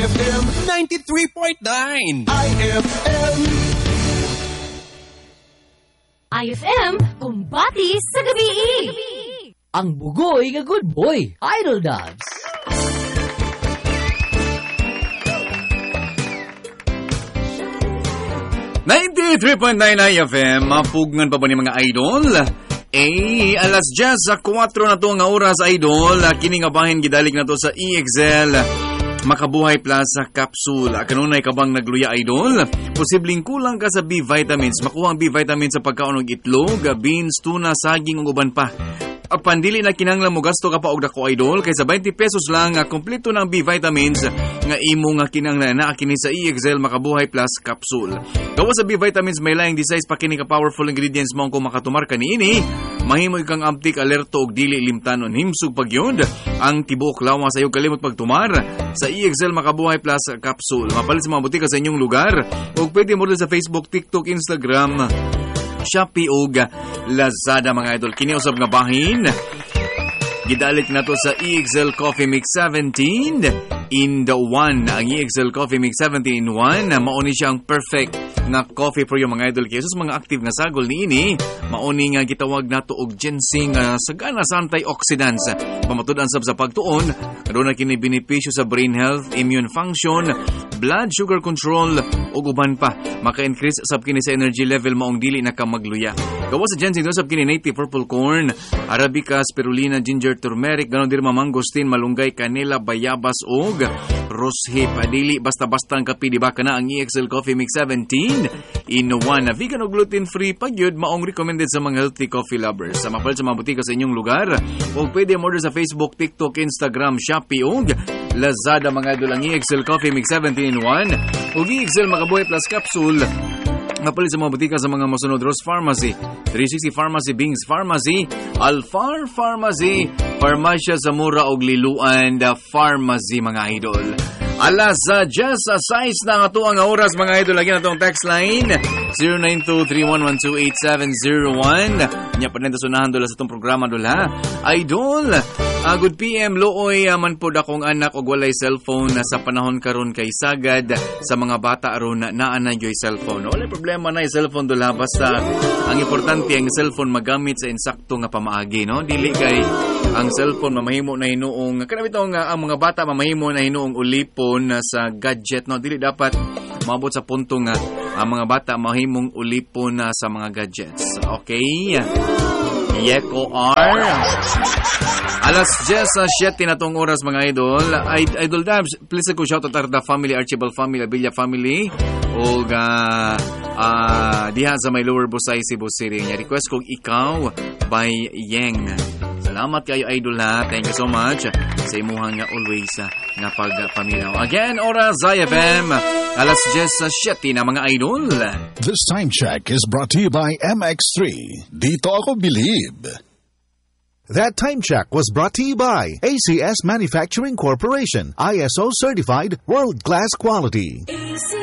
FM 93.9 IFM. IFM, kumbati sa gabi. Ang bugoy nga good boy, Idol Dubs. .9 IFM, mapugngan pa ba ni mga idol? Alas 10:04 na to nga oras, idol. Kini nga bahin gidalig na to sa EXL Makabuhay Plus Capsule. Kanunay ka bang nagluya, idol? Posibleng kulang ka sa B vitamins. Makuha ang B vitamins sa pagkaon ng itlog, beans, tuna, saging ug uban pa. Pandili na kinanglan mo gasto ka pa og dako, idol, kaysa 20 pesos lang kompleto ng B vitamins nga imo nga kinanglan na kini sa EXL Makabuhay Plus Capsule. Gawa sa B vitamins may laing designs pa kini ka powerful ingredients mo kung makatumar ka niini. Mahimoy kang aptik, alerto og dili limtanon himsug pagyod ang tibok lawas sayo kalimot pagtumar sa EXL Makabuhay Plus Capsule. Mapalit sa mga butika sa inyong lugar ug pwede mo rin sa Facebook, TikTok, Instagram, Shopee ug Lazada, mga idol. Kini usab nga bahin gidalit na to sa EXL Coffee Mix 17 in the 1. Ang EXL Coffee Mix 17 in 1 mauni siyang perfect nga coffee for yung mga idol. Kaya sus mga active nga sagol niini mauni nga gitawag nato og ginseng sagana sa antioxidants. Pamatud-an sab sa pagtuon aduna kini benepisyo sa brain health, immune function, blood sugar control ug uban pa. Maka-increase sab kini sa energy level maong dili na ka magluya. Gawa sa ginseng sab kini native purple corn, arabica, spirulina, ginger, turmeric, ganon dir mangosteen, malunggay, kanela, bayabas ug rosehip. Dili basta-basta ang kape, di ba kana ang EXL Coffee Mix 17 in 1 na vegan o gluten-free pagyud maong recommended sa mga healthy coffee lovers. Sa mapalit sa mga butika sa inyong lugar o pwede mo order sa Facebook, TikTok, Instagram, Shopee ug Lazada, mga idol. Ang EXL Coffee Mix 17 in 1 ug EXL Makabuhay Plus Capsule napalit sa mga butika sa mga masunod: Rose Pharmacy, 360 Pharmacy, Bings Pharmacy, Alfar Pharmacy, Farmasya Zamora ug Liluan Pharmacy, mga idol. Alas 10:06 na nga to ang oras, mga idol. Lagi na itong text line 0923112870. Nya pa nito sunahan dola sa itong programa dola, idol. Good PM, looy man po akong anak og walay cellphone sa panahon karon kay sagad sa mga bata aron naa na yoy cellphone. Wala problema na yung cellphone dola, basta ang importante ang cellphone magamit sa insakto nga pamaagi, no? Dili kay ang cellphone mamahimo na hinuong kana bitaw nga ang mga bata mamahimo na hinuong ulipon sa gadget, no? Dili dapat maabot sa punto nga ang mga bata mahimong ulipon sa mga gadgets. Okay? Yeko R. Alas 10:07 na tong oras, mga idol. Idol Dabs, please ko shout out the family, Archibald family, Abilia family, o diha sa may Lower Busay, Cebu City. Nya request kong Ikaw by Yeng. Salamat kayo, idol, ha. Thank you so much sa imuhang always nga pagpaminaw. Again, oras IFM. Alas 10:07 na, mga idol. This time check is brought to you by MX3. Dito ako believe. That time check was brought to you by ACS Manufacturing Corporation, ISO certified, world-class quality. ACS.